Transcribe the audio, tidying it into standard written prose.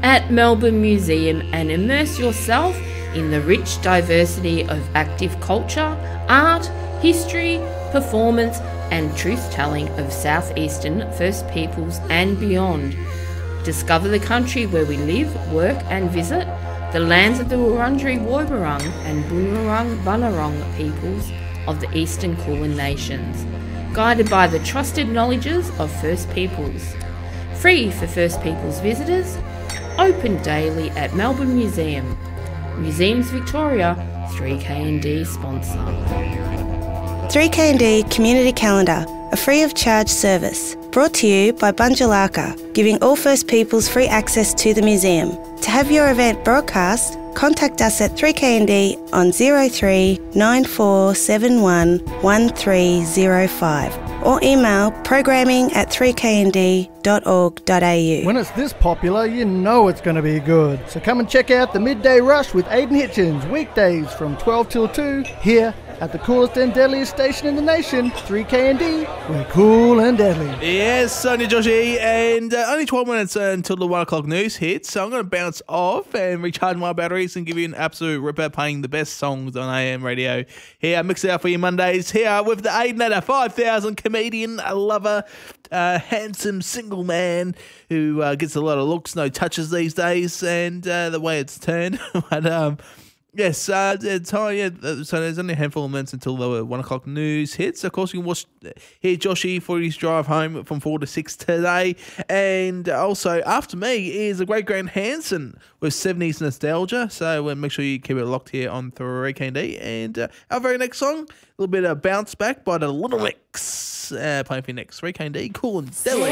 at Melbourne Museum and immerse yourself in the rich diversity of active culture, art, history, performance and truth-telling of southeastern First Peoples and beyond. Discover the country where we live, work and visit, the lands of the Wurundjeri Woiwurrung and Boonwurrung Bunurong peoples of the Eastern Kulin Nations, guided by the trusted knowledges of First Peoples. Free for First Peoples visitors, open daily at Melbourne Museum. Museums Victoria, 3KND sponsor. 3KND Community Calendar, a free of charge service, brought to you by Bunjalaka, giving all First Peoples free access to the museum. To have your event broadcast, contact us at 3KND on 03 9471 1305 or email programming@3knd.org.au. When it's this popular, you know it's going to be good. So come and check out the Midday Rush with Aidan Hitchens, weekdays from 12 till 2, here at the coolest and deadliest station in the nation, 3KND. We're cool and deadly. Yes, Sonia Joshi, and only 12 minutes until the 1 o'clock news hits, so I'm going to bounce off and recharge my batteries and give you an absolute ripper playing the best songs on AM radio. Here, mix it out for you Mondays, here with the Aidan at 5,000, comedian, a lover, handsome single man who gets a lot of looks, no touches these days, and the way it's turned. But yes, so there's only a handful of minutes until the 1 o'clock news hits. Of course, you can hear Joshy for his drive home from 4 to 6 today. And also, after me is the great Grant Hansen with 70s Nostalgia. So make sure you keep it locked here on 3KND. And our very next song, a little bit of Bounce Back by the Little Mix. Playing for you next. 3KND, cool and deadly.